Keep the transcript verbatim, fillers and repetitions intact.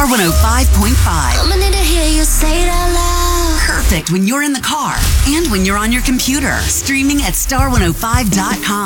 Star one oh five point five. I'ma need to hear you say it out loud. Perfect when you're in the car and when you're on your computer. Streaming at star one oh five dot com.